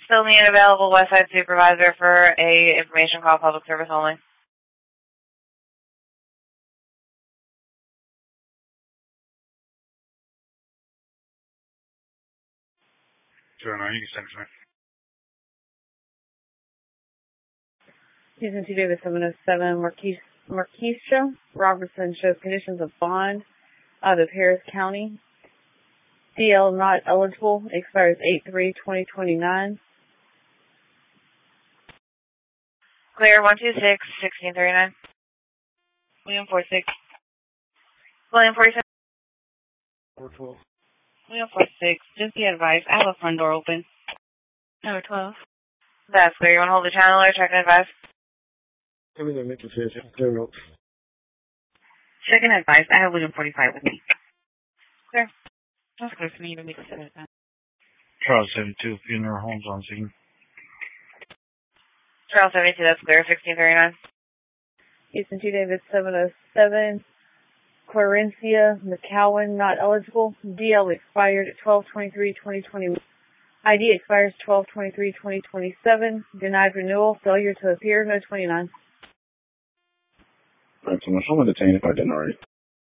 Still need an available Westside supervisor for a information call, public service only. Sure, no, you can send it to me. Houston 2 David 707, Marquisha Robertson shows conditions of bond out of Harris County. DL not eligible, expires 8/3/2029. Clear 126-1639. William 46. William 46. 412. William 46. Just be advised, I have a front door open. Number 12. That's clear. You want to hold the channel or check and advise? Give me the Mitchell clear notes. Check and advise. I have William 45 with me. Clear. That's clear for me to make a set of that. Charles 72, funeral homes on scene. Charles 72, that's clear. 1639. Houston 2 David 707, Clarencia McCowan not eligible. DL expired at 12/23/2020. ID expires 12/23/2027. Denied renewal. Failure to appear. No 29. Alright, so much. I'm going to detain if I didn't already.